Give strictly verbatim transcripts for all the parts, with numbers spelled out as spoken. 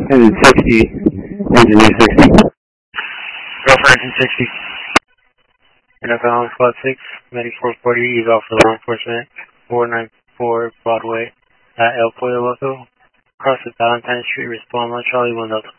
Engine sixty, Engineer sixty. Go for engine sixty. N F L Squad six, Medic four forty, eval for law enforcement, four ninety-four Broadway at El Pollo Loco. Cross the Valentine Street, respond on Charlie one Delta.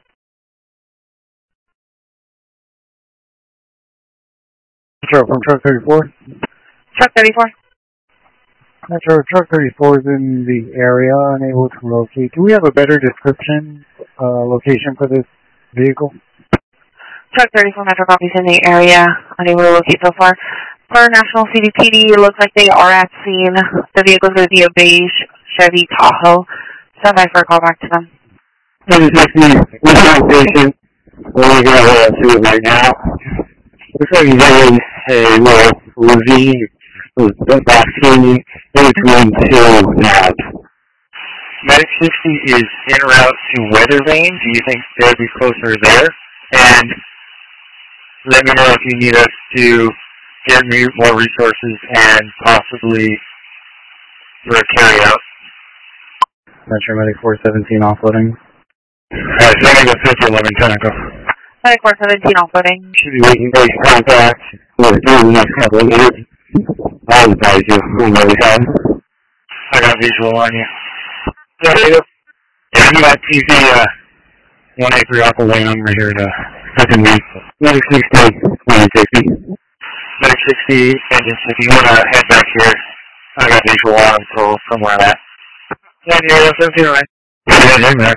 Metro from truck thirty-four. Truck thirty-four. Metro, truck thirty-four is in the area, unable to locate. Do we have a better description, uh, location for this vehicle? Truck thirty-four Metro copies in the area, unable to locate so far. For National C D P D, it looks like they are at scene. The vehicle is going to be a beige Chevy Tahoe. Stand by for a call back to them. Engine sixty, Western Station. We're looking at what I'm doing right now. Looks like he's in a little ravine, a box canyon, in between two knobs. Medic sixty is en route to Weather Vane. Do you think they'll be closer there? And let me know if you need us to get me more resources and possibly for a carry out. Metro Medic four seventeen offloading. Alright, so I'm going to go fifty eleven Tentacle. Medic four seventeen offloading. Should be making base contact with in the next couple of minutes. I'll advise you on the other side. I got visual on you. Yeah, yeah, I'm at T V, uh, one acre Apple Lane. I'm right here to Second week. Medic sixty, Engine sixty. Medic sixty, Engine sixty. You want to head back here? I got visual on, so from where I'm at. Yeah, yeah, seventeen, alright. Yeah, yeah, yeah.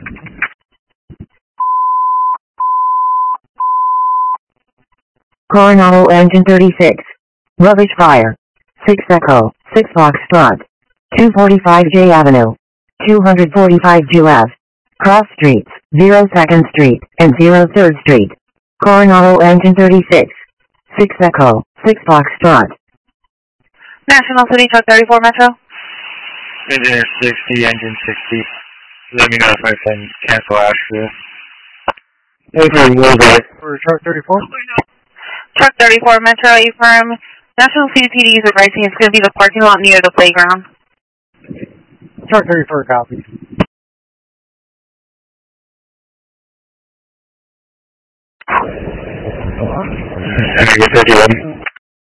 Coronado Engine thirty-six. Rubbish fire. six Echo, six Foxtrot. two forty-five J Avenue. two forty-five Jew Ave. Cross Streets, zero second Street, and zero third Street. Coronado Engine thirty-six. six Echo, six Foxtrot. National City Truck thirty-four Metro. Engineer sixty, Engine sixty. Let me know if I can cancel after this. Affirm, will do. For truck thirty-four? Truck thirty-four Metro, affirm. National C D P D is advising it's going to be the parking lot near the playground. Truck thirty-four copy. And I get fifty-one.